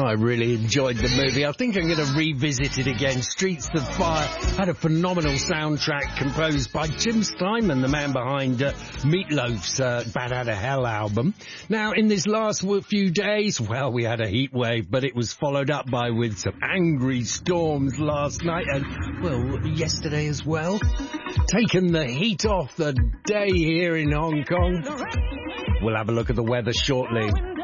I really enjoyed the movie. I think I'm going to revisit it again. Streets of Fire had a phenomenal soundtrack composed by Jim Steinman, the man behind Meatloaf's Bad Outta Hell album. Now, in this last few days, well, we had a heat wave, but it was followed up with some angry storms last night and, well, yesterday as well. Taking the heat off the day here in Hong Kong. We'll have a look at the weather shortly.